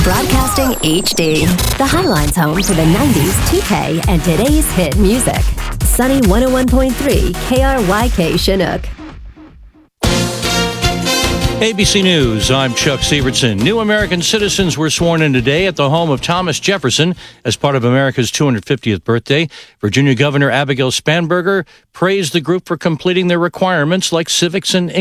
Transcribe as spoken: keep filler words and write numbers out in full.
Broadcasting H D. The Highline's home for the nineties, two K, and today's hit music. Sunny one oh one point three K R Y K Chinook. A B C News, I'm Chuck Sievertson. New American citizens were sworn in today at the home of Thomas Jefferson as part of America's two hundred fiftieth birthday. Virginia Governor Abigail Spanberger praised the group for completing their requirements like civics and